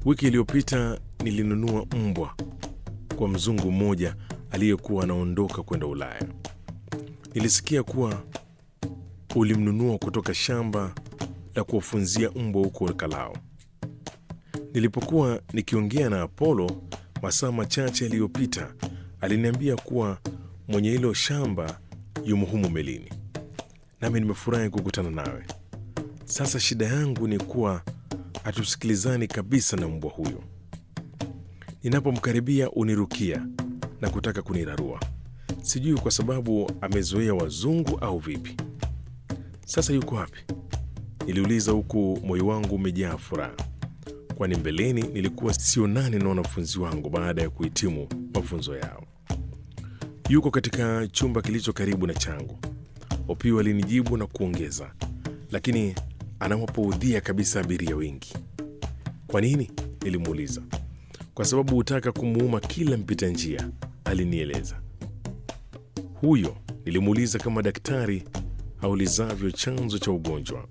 Wiki iliyopita nilinunua mbwa kwa mzungu mmoja aliyekuwa anaondoka kwenda Ulaya. Nilisikia kuwa ulimnunua kutoka shamba la kuwafunzia mbwa huko Kalao. Nilipokuwa nikiongea na Apollo masaa machache yaliyopita, aliniambia kuwa mwenye hilo shamba yumo humu melini. Nami nimefurahi kukutana nawe. Sasa shida yangu ni kuwa hatusikilizani kabisa na mbwa huyo. Ninapomkaribia unirukia na kutaka kunirarua. Sijui kwa sababu amezoea wazungu au vipi. Sasa yuko wapi? Niliuliza huku moyo wangu umejaa furaha. Kwani mbeleni nilikuwa sionani na wanafunzi wangu baada ya kuhitimu mafunzo yao. Yuko katika chumba kilicho karibu na changu. Opiyo alinijibu na kuongeza, lakini anawapoudhia kabisa abiria wengi. Kwa nini? Nilimuuliza. Kwa sababu hutaka kumuuma kila mpita njia, alinieleza. Huyo? Nilimuuliza kama daktari aulizavyo chanzo cha ugonjwa.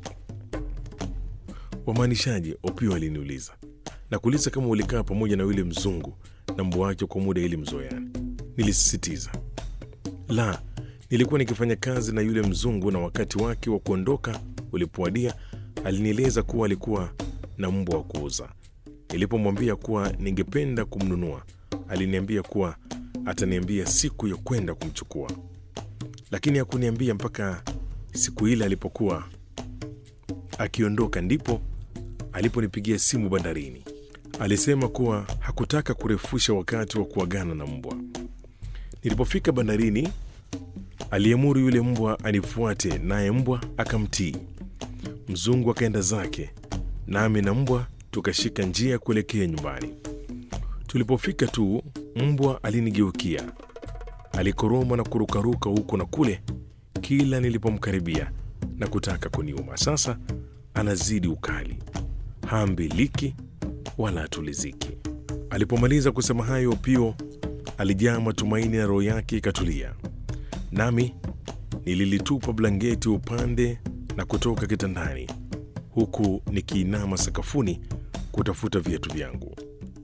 Wamaanishaje? Opiyo aliniuliza. Na kuuliza kama ulikaa pamoja na yule mzungu na mbwa wake kwa muda ili mzoeane. Nilisisitiza. La, nilikuwa nikifanya kazi na yule mzungu na wakati wake wa kuondoka ulipowadia, alinieleza kuwa alikuwa na mbwa wa kuuza. Nilipomwambia kuwa ningependa kumnunua, aliniambia kuwa ataniambia siku ya kwenda kumchukua. Lakini hakuniambia mpaka siku ile alipokuwa akiondoka, ndipo aliponipigia simu bandarini. Alisema kuwa hakutaka kurefusha wakati wa kuagana na mbwa. Nilipofika bandarini, aliamuru yule mbwa anifuate, naye mbwa akamtii. Mzungu akaenda zake, nami na mbwa tukashika njia kuelekea nyumbani. Tulipofika tu, mbwa alinigeukia. Alikoroma na kurukaruka huko na kule kila nilipomkaribia na kutaka kuniuma. Sasa anazidi ukali, haambiliki wala atuliziki. Alipomaliza kusema hayo, Opiyo alijaa matumaini na roho yake ikatulia. Nami nililitupa blanketi upande na kutoka kitandani, huku nikiinama sakafuni kutafuta viatu vyangu.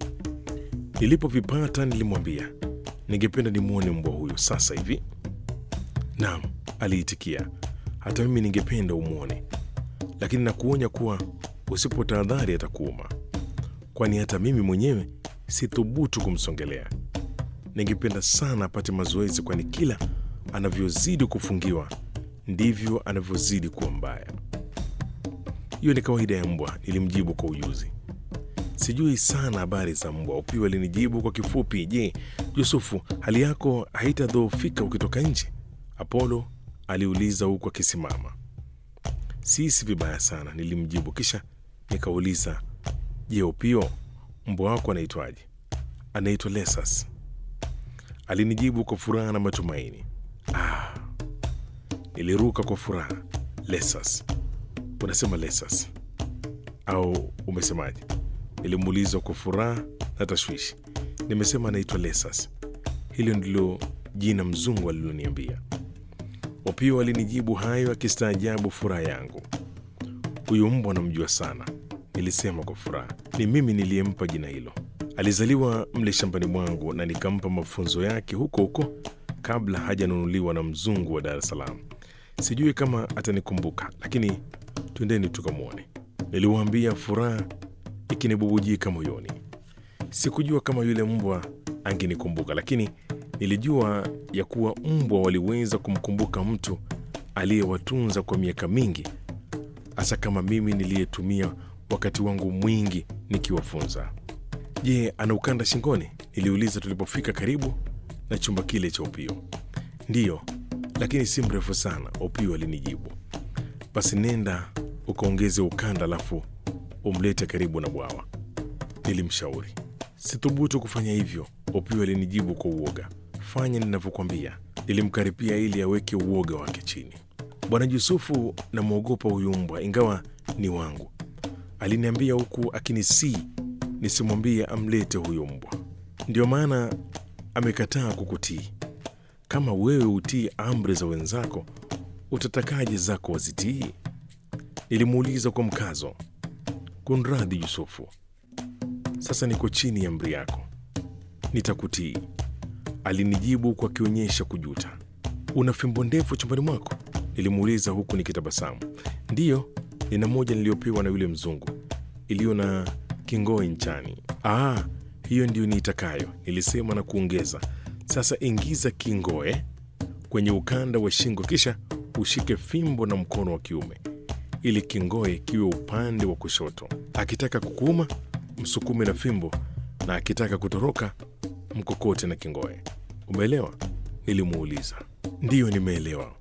Nilipovipata nilimwambia, ningependa nimwone mbwa huyo sasa hivi. Naam, aliitikia. Hata mimi ningependa umwone, lakini nakuonya kuwa usipotahadhari atakuuma, kwani hata mimi mwenyewe sithubutu kumsongelea. Ningependa sana apate mazoezi, kwani kila anavyozidi kufungiwa ndivyo anavyozidi kuwa mbaya. Hiyo ni kawaida ya mbwa, nilimjibu kwa ujuzi. Sijui sana habari za mbwa, Opiyo alinijibu kwa kifupi. Je, Yusufu, hali yako haitadhoofika ukitoka nje? Apollo aliuliza huku akisimama. Si vibaya sana, nilimjibu, kisha nikauliza, je, Opiyo, mbwa wako anaitwaje? Anaitwa Lesas, alinijibu kwa furaha na matumaini. Niliruka kwa furaha. Lesas? Unasema Lesas au umesemaje? Nilimuuliza kwa furaha na tashwishi. Nimesema anaitwa Lesas, hilo ndilo jina mzungu aliloniambia. Opiyo alinijibu hayo akistaajabu furaha yangu. Huyu mbwa namjua sana, nilisema kwa furaha. Ni mimi niliyempa jina hilo. Alizaliwa mle shambani mwangu na nikampa mafunzo yake huko huko kabla hajanunuliwa na mzungu wa Dar es Salaam. Sijui kama atanikumbuka, lakini twendeni tukamwone, niliwaambia, furaha ikinibubujika moyoni. Sikujua kama yule mbwa angenikumbuka, lakini nilijua ya kuwa mbwa waliweza kumkumbuka mtu aliyewatunza kwa miaka mingi, hasa kama mimi niliyetumia wakati wangu mwingi nikiwafunza. Je, ana ukanda shingoni? Niliuliza tulipofika karibu na chumba kile cha Opiyo. Ndiyo, lakini si mrefu sana, Opiyo alinijibu. Basi nenda ukaongeze ukanda, alafu umlete karibu na bwawa, nilimshauri. Sithubutu kufanya hivyo, Opiyo alinijibu kwa uoga. Fanya ninavyokwambia, nilimkaripia ili aweke uoga wake chini. Bwana Yusufu, namwogopa huyu mbwa ingawa ni wangu, aliniambia huku akinisii nisimwambie amlete huyo mbwa. Ndio maana amekataa kukutii. Kama wewe utii amri za wenzako, utatakaje zako wazitii? Nilimuuliza kwa mkazo. Kunradhi Yusufu, Sasa niko chini ya amri yako, nitakutii, alinijibu kwa akionyesha kujuta. Una fimbo ndefu chumbani mwako? Nilimuuliza huku nikitabasamu. Ndiyo, nina moja niliyopewa na yule mzungu, iliyo na kingoe nchani. Hiyo ndiyo niitakayo, nilisema na kuongeza, sasa ingiza kingoe kwenye ukanda wa shingo, kisha ushike fimbo na mkono wa kiume ili kingoe kiwe upande wa kushoto. Akitaka kukuuma, msukume na fimbo, na akitaka kutoroka, mkokote na kingoe. Umeelewa? Nilimuuliza. Ndiyo, nimeelewa.